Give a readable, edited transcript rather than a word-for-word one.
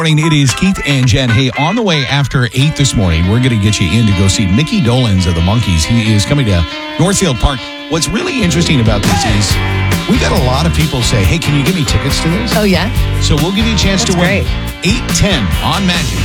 Morning, it is Keith and Jen. Hey, on the way after 8 this morning, we're going to get you in to go see Mickey Dolenz of the Monkees. He is coming to Northfield Park. What's really interesting about this is we've got a lot of people say, hey, can you give me tickets to this? Oh, yeah? So we'll give you a chance to win. Great. 8:10 on Magic.